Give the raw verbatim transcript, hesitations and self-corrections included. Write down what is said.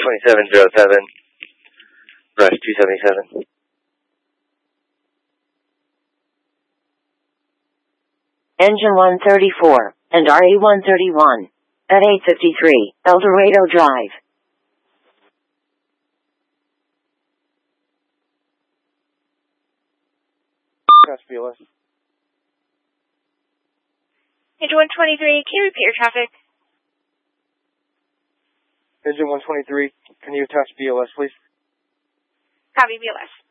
twenty-seven oh seven, Rush two seventy-seven. Engine one thirty-four and R A one thirty-one at eight fifty-three El Dorado Drive. Test B L S. Engine one twenty-three, can you repeat your traffic? Engine one twenty-three, can you test B L S, please? Copy, B L S.